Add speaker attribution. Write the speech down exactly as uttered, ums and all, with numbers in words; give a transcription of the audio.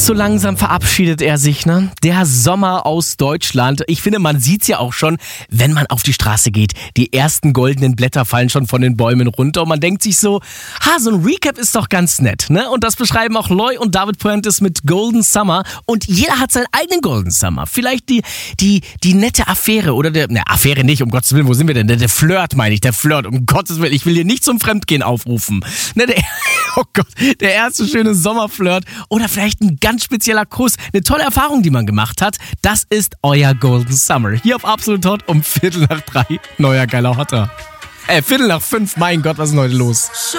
Speaker 1: so langsam verabschiedet er sich, ne? Der Sommer aus Deutschland. Ich finde, man sieht's ja auch schon, wenn man auf die Straße geht. Die ersten goldenen Blätter fallen schon von den Bäumen runter und man denkt sich so, ha, so ein Recap ist doch ganz nett, ne? Und das beschreiben auch Loy und David Puentes mit Golden Summer. Und jeder hat seinen eigenen Golden Summer. Vielleicht die, die, die nette Affäre oder der, ne, Affäre nicht, um Gottes Willen, wo sind wir denn? Der, der Flirt meine ich, der Flirt, um Gottes Willen. Ich will hier nicht zum Fremdgehen aufrufen. Ne, der, oh Gott, der erste schöne Sommerflirt oder vielleicht ein ganz spezieller Kuss. Eine tolle Erfahrung, die man gemacht hat. Das ist euer Golden Summer. Hier auf Absolut Hot um Viertel nach drei. Neuer geiler Hotter. Äh, Viertel nach fünf. Mein Gott, was ist denn heute los?